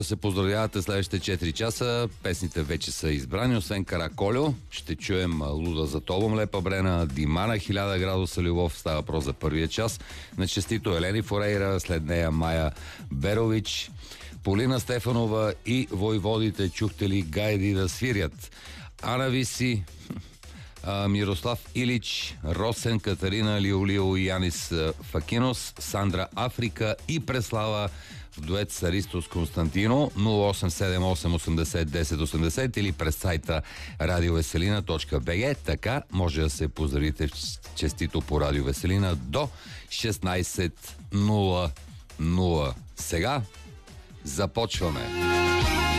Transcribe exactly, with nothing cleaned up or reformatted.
Се поздравявате следващите четири часа. Песните вече са избрани. Освен Караколю, ще чуем Луда за Тобом, Лепа Брена, Димана, хиляда градуса любов. Става въпрос за първия час. На честито Елени Форейра, след нея Майя Берович, Полина Стефанова и Войводите. Чухте ли Гайди да свирят? Ана Виси, Мирослав Илич, Росен, Катарина Лиолио и Янис Факинос, Сандра Африка и Преслава в дует с Аристос Константино. Нула осем седем осем осемдесет десет осемдесет или през сайта радиовеселина точка бг. Така може да се поздравите честито по Радио Веселина до шестнайсет нула нула. Сега започваме.